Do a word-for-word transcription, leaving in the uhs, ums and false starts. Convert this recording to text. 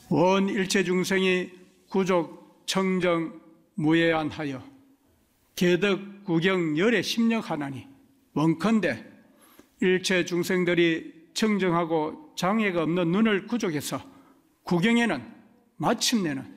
온 일체 중생이 구족, 청정, 무예안하여 개덕, 구경, 열에 심력하나니 원컨대 일체 중생들이 청정하고 장애가 없는 눈을 구족해서 구경에는 마침내는